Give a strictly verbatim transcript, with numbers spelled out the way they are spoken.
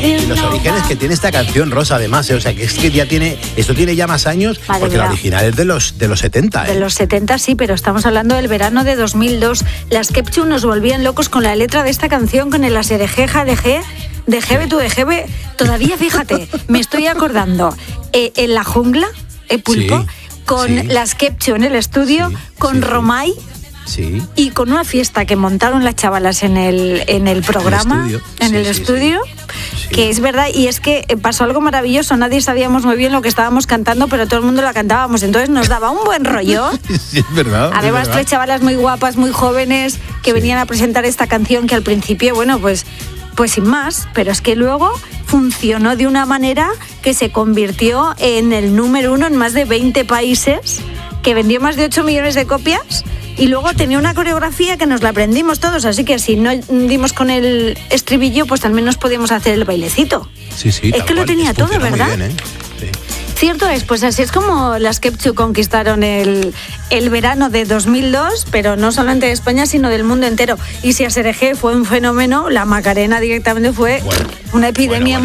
Y los orígenes que tiene esta canción, Rosa, además, ¿eh? O sea, que es que ya tiene, esto tiene ya más años, Madre porque mía. la original es de los, de los setenta, ¿eh? De los setenta, sí, pero estamos hablando del verano de dos mil dos. Las Kepchu nos volvían locos con la letra de esta canción, con el aserejeja de G, de Gebe tu de Gebe. Todavía, fíjate, me estoy acordando, eh, en la jungla, eh, Pulpo, Sí, con sí. las Kepchu en el estudio, Sí, con sí, Romay. Sí. Y con una fiesta que montaron las chavalas en el, en el programa, En el estudio. en Sí, el sí, estudio, sí. que es verdad, y es que pasó algo maravilloso, nadie sabíamos muy bien lo que estábamos cantando, pero todo el mundo la cantábamos, entonces nos daba un buen rollo. Sí, es verdad. es Además, verdad. tres chavalas muy guapas, muy jóvenes, que Sí. venían a presentar esta canción que al principio, bueno, pues, pues sin más, pero es que luego funcionó de una manera que se convirtió en el número uno en más de veinte países, que vendió más de ocho millones de copias. Y luego tenía una coreografía que nos la aprendimos todos, así que si no dimos con el estribillo, pues al menos podíamos hacer el bailecito. Sí, sí, Es tal que lo cual. tenía todo, Funciona muy ¿verdad? bien, ¿eh? Sí. Cierto es, pues así es como las Kepchu conquistaron el, el verano de dos mil dos, pero no solamente de España, sino del mundo entero. Y si Aserejé fue un fenómeno, la Macarena directamente fue Bueno, una epidemia bueno, bueno.